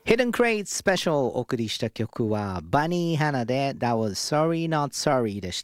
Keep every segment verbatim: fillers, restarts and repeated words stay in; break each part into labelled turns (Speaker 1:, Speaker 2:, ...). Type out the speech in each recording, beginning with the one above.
Speaker 1: Hidden Crate Special お送りした曲はバニーハナで That was Sorry Not Sorry でした。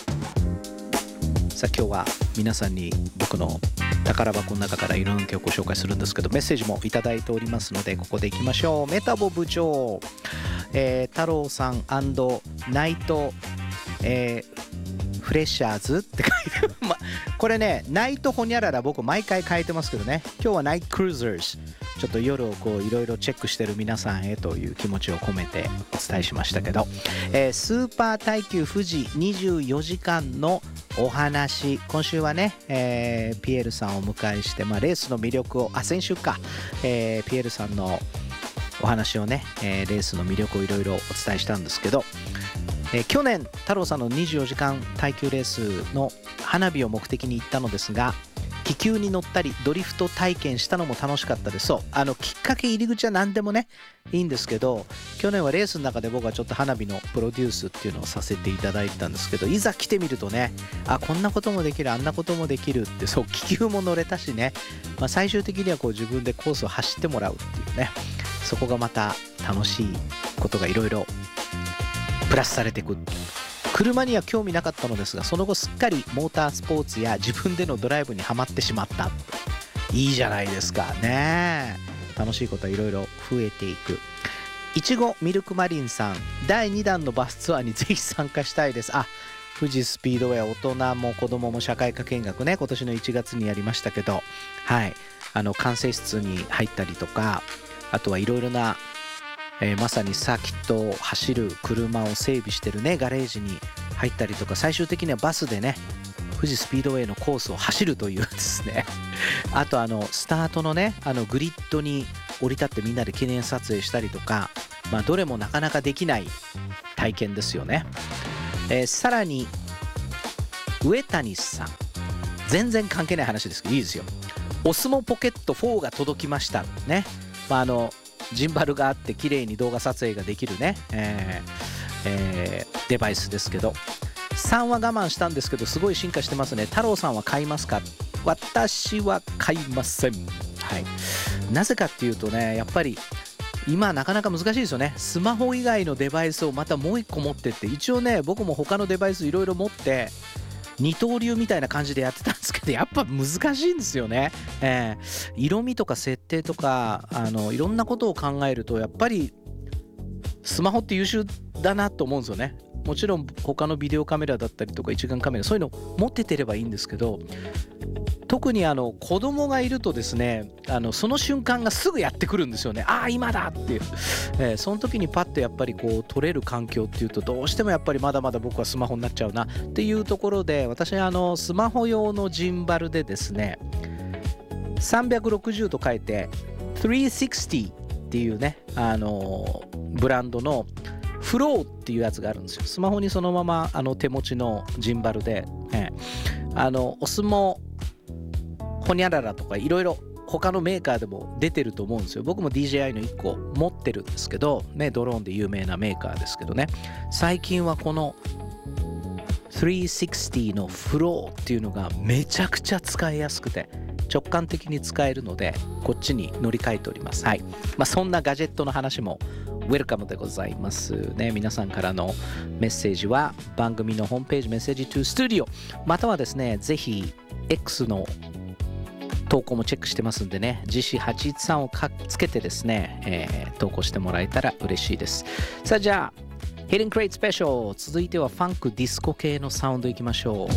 Speaker 1: さあ今日は皆さんに僕の宝箱の中からいろんな曲を紹介するんですけど、メッセージもいただいておりますのでここでいきましょう。メタボ部長、えー、太郎さんナイト、えー、フレッシャーズって書いてる、ま、これねナイトホニャララ僕毎回変えてますけどね、今日はナイトクルーザーズ、ちょっと夜をこういろいろチェックしてる皆さんへという気持ちを込めてお伝えしましたけど、えー、スーパー耐久富士にじゅうよじかんのお話、今週はね、えー、ピエールさんをお迎えして、まあ、レースの魅力をあ先週か、えー、ピエールさんのお話をね、えー、レースの魅力をいろいろお伝えしたんですけど、えー、去年太郎さんのにじゅうよじかん耐久レースの花火を目的に行ったのですが、気球に乗ったりドリフト体験したのも楽しかったです。そうあのきっかけ入り口は何でもねいいんですけど、去年はレースの中で僕はちょっと花火のプロデュースっていうのをさせていただいたんですけど、いざ来てみるとね、あこんなこともできるあんなこともできるって、そう気球も乗れたしね、まあ、最終的にはこう自分でコースを走ってもらうっていうね、そこがまた楽しいことがいろいろプラスされていく。車には興味なかったのですが、その後すっかりモータースポーツや自分でのドライブにはまってしまった。いいじゃないですかね。楽しいことはいろいろ増えていく。いちごミルクマリンさん、だいにだんのバスツアーにぜひ参加したいです。あ、富士スピードウェイ、大人も子供も社会科見学ね、今年のいちがつにやりましたけど、はい、あの管制室に入ったりとか、あとはいろいろなえー、まさにサーキットを走る車を整備してるねガレージに入ったりとか、最終的にはバスでね富士スピードウェイのコースを走るというですねあとあのスタートのねあのグリッドに降り立ってみんなで記念撮影したりとか、まあどれもなかなかできない体験ですよね。えー、さらに上谷さん、全然関係ない話ですけどいいですよ。オスモポケットフォーが届きましたね。まああのジンバルがあって綺麗に動画撮影ができるね、えーえー、デバイスですけど、さんは我慢したんですけどすごい進化してますね。太郎さんは買いますか？私は買いません。はい、なぜかっていうとね、やっぱり今なかなか難しいですよね。スマホ以外のデバイスをまたもう一個持ってって、一応ね僕も他のデバイスいろいろ持って二刀流みたいな感じでやってたんですけど、やっぱ難しいんですよね。えー、色味とか設定とかあのいろんなことを考えるとやっぱりスマホって優秀だなと思うんですよね。もちろん他のビデオカメラだったりとか一眼カメラそういうの持っててればいいんですけど、特にあの子供がいるとですね、あのその瞬間がすぐやってくるんですよね。ああ今だっていう、えー、その時にパッとやっぱりこう撮れる環境っていうとどうしてもやっぱりまだまだ僕はスマホになっちゃうなっていうところで、私はあのスマホ用のジンバルでですねさんびゃくろくじゅうと書いてさんびゃくろくじゅうっていうねあのブランドのフローっていうやつがあるんですよ。スマホにそのままあの手持ちのジンバルで、えー、あのオスモホニャララとかいろいろ他のメーカーでも出てると思うんですよ。僕も ディージェーアイ のいっこ持ってるんですけど、ね、ドローンで有名なメーカーですけどね、最近はこのさんびゃくろくじゅうのフローっていうのがめちゃくちゃ使いやすくて直感的に使えるのでこっちに乗り換えております。はい、まあ、そんなガジェットの話もウェルカムでございますね。皆さんからのメッセージは番組のホームページメッセージトゥスタジオまたはですねぜひ X の投稿もチェックしてますんでね、ジーシーはちいちさんをかつけてですね、えー、投稿してもらえたら嬉しいです。さあじゃあ Hidden Crate Special 続いてはファンクディスコ系のサウンドいきましょう。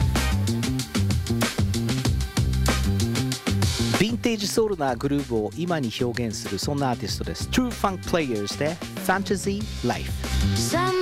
Speaker 1: ヴィンテージソウルなグルーヴを今に表現するそんなアーティストです。True Funk Players で Fantasy Life。